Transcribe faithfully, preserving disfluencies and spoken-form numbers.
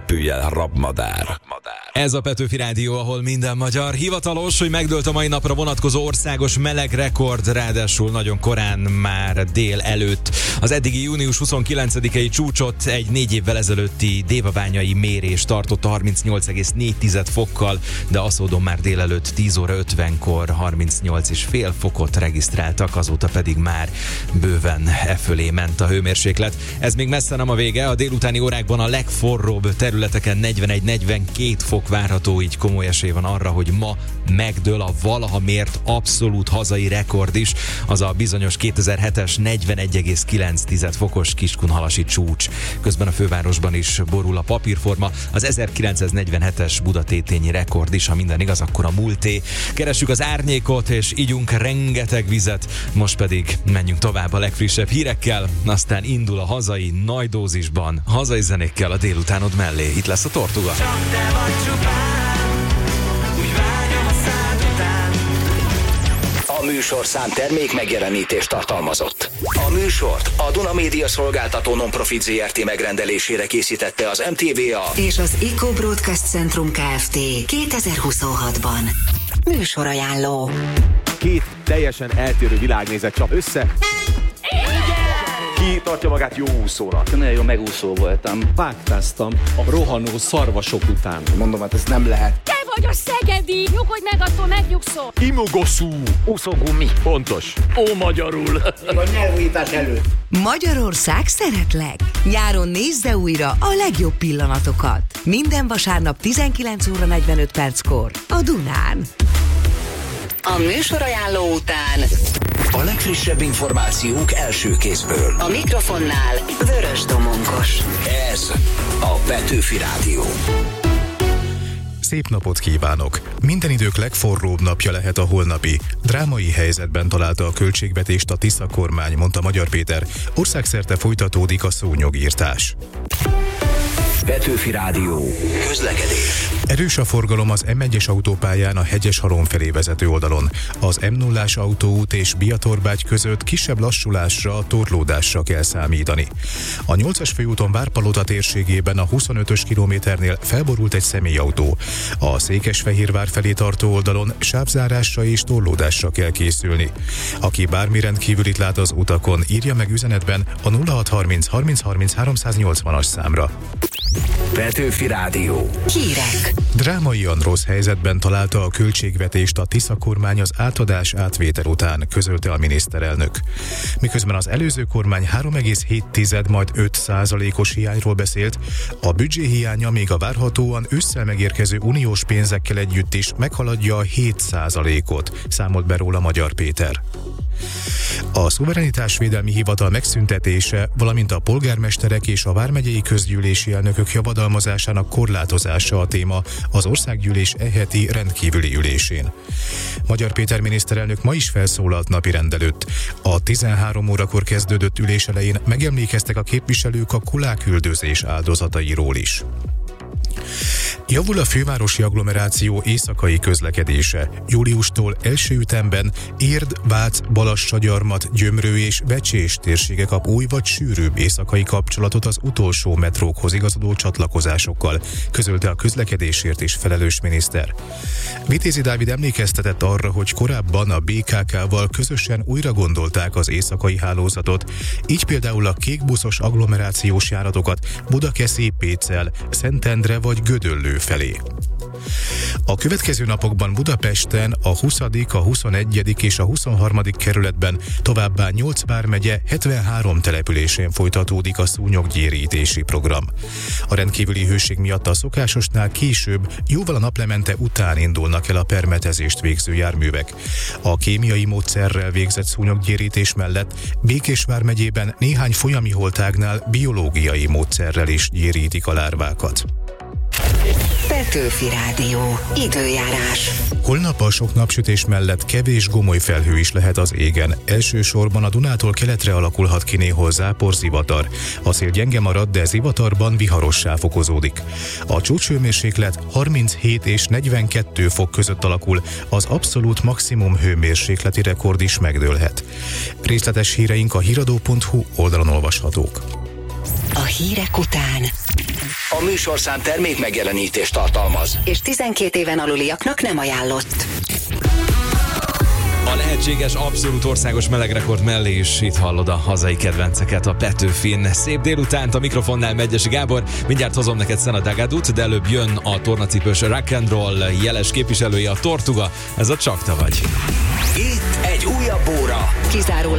repülj el, rabmadár. Ez a Petőfi Rádió, ahol minden magyar. Hivatalos, hogy megdőlt a mai napra vonatkozó országos meleg rekord, ráadásul nagyon korán, már dél előtt. Az eddigi június huszonkilencedikei csúcsot egy négy évvel ezelőtti dévabányai mérés tartotta harmincnyolc egész négy fokkal, de Aszódon már délelőtt tíz óra ötvenkor harmincnyolc egész öt fokot regisztráltak, azóta pedig már bőven e fölé ment a hőmérséklet. Ez még messze nem a vége, a délutáni órákban a legforróbb területeken negyvenegy-negyvenkét fok várható, így komoly esély van arra, hogy ma megdől a valaha mért abszolút hazai rekord is, az a bizonyos kétezer-hetes negyvenegy egész kilenc fokos Kiskunhalasi csúcs. Közben a fővárosban is borul a papírforma, az ezerkilencszáznegyvenhetes budatétényi rekord is, ha minden igaz, akkor a múlté. Keressük az árnyékot, és ígyunk rengeteg vizet, most pedig menjünk tovább a legfrissebb hírekkel, aztán indul a hazai nagy dózisban, hazai zenékkel a délutánod mellé. Itt lesz a Tortuga. A műsorszám termék megjelenítést tartalmazott. A műsort a Duna Média Szolgáltató Non-Profit zé er té megrendelésére készítette az em té vé á és az Eco Broadcast Centrum Kft. kétezer-huszonhatban. Műsorajánló. Két teljesen eltérő világnézet csap össze. Ki tartja magát jó úszónak? Nagyon jó megúszó voltam. Vágtáztam a rohanó szarvasok után. Mondom, hát ez nem lehet. Te vagy a szegedi! Nyugodj meg, attól megnyugszol! Imogoszú. Úszógumi. Pontos. Ó, magyarul. A nyelvújítás előtt. Magyarország szeretlek! Nyáron nézze újra a legjobb pillanatokat. Minden vasárnap tizenkilenc óra negyvenöt perckor a Dunán. A műsorajánló után a legfrissebb információk első kézből. a mikrofonnál Vörös Domonkos. Ez a Petőfi Rádió. Szép napot kívánok! Minden idők legforróbb napja lehet a holnapi. Drámai helyzetben találta a költségvetést a Tisza kormány, mondta Magyar Péter. Országszerte folytatódik a szúnyogírtás. Petőfi Rádió. Közlekedés. Erős a forgalom az em egyes autópályán a Hegyeshalom felé vezető oldalon. Az em nullás autóút és Biatorbágy között kisebb lassulásra, torlódásra kell számítani. A nyolcas főúton Várpalota térségében a huszonötös kilométernél felborult egy személyautó. A Székesfehérvár felé tartó oldalon sávzárásra és torlódásra kell készülni. Aki bármi rendkívülit lát az utakon, írja meg üzenetben a nulla hat harminc harminc harminc háromszáznyolcvanas számra. Petőfi Rádió. Hírek. Drámaian rossz helyzetben találta a költségvetést a Tisza kormány az átadás átvétel után, közölte a miniszterelnök. Miközben az előző kormány három egész hét, majd öt százalékos hiányról beszélt, a büdzsé hiánya még a várhatóan ősszel megérkező uniós pénzekkel együtt is meghaladja a hét százalékot, számolt be róla Magyar Péter. A szuverenitásvédelmi hivatal megszüntetése, valamint a polgármesterek és a vármegyei közgyűlési elnökök javadalmazásának korlátozása a téma az országgyűlés e heti rendkívüli ülésén. Magyar Péter miniszterelnök ma is felszólalt napirend előtt. A tizenhárom órakor kezdődött ülés elején megemlékeztek a képviselők a kulák-üldözés áldozatairól is. Javul a fővárosi agglomeráció éjszakai közlekedése. Júliustól első ütemben Érd, Vác, Balassagyarmat, Gyömrő és Vecsés térsége kap új vagy sűrűbb éjszakai kapcsolatot az utolsó metrókhoz igazodó csatlakozásokkal, közölte a közlekedésért is felelős miniszter. Vitézi Dávid emlékeztetett arra, hogy korábban a bé ká ká-val közösen újra gondolták az éjszakai hálózatot, így például a kékbuszos agglomerációs járatokat Budakeszi, Pécel, Szentendre vagy Gödöllő felé. A következő napokban Budapesten a huszadik, a huszonegyedik és a huszonharmadik kerületben, továbbá nyolc vármegye hetvenhárom településén folytatódik a szúnyoggyérítési program. A rendkívüli hőség miatt a szokásosnál később, jóval a naplemente után indulnak el a permetezést végző járművek. A kémiai módszerrel végzett szúnyoggyérítés mellett Békés vármegyében néhány folyami holtágnál biológiai módszerrel is gyérítik a lárvákat. Petőfi Rádió. Időjárás. Holnap a sok napsütés mellett kevés gomoly felhő is lehet az égen. Elsősorban a Dunától keletre alakulhat ki néhol zápor, zivatar. A szél gyenge marad, de zivatarban viharossá fokozódik. A csúcshőmérséklet harminchét és negyvenkettő fok között alakul, az abszolút maximum hőmérsékleti rekord is megdőlhet. Részletes híreink a híradó pont hu oldalon olvashatók. A hírek után. A műsorszám termék megjelenítést tartalmaz. És tizenkét éven aluliaknak nem ajánlott. A lehetséges abszolút országos melegrekord mellé is itt hallod a hazai kedvenceket, a Petőfin. Szép délutánt, a mikrofonnál Megyesi Gábor. Mindjárt hozom neked Szena Dagadut, de előbb jön a tornacipős rock and roll jeles képviselője, a Tortuga. Ez a Csak te vagy. Itt egy újabb óra. Kizárólag